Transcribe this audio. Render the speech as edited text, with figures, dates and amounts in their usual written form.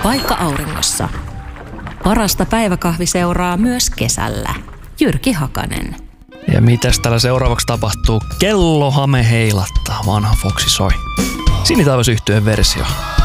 paikka auringossa. Parasta päiväkahvi seuraa myös kesällä. Jyrki Hakanen. Ja mitäs täällä seuraavaksi tapahtuu? Kellohame heilattaa, vanha Foxy soi. Sinitaivas -yhtyeen versio.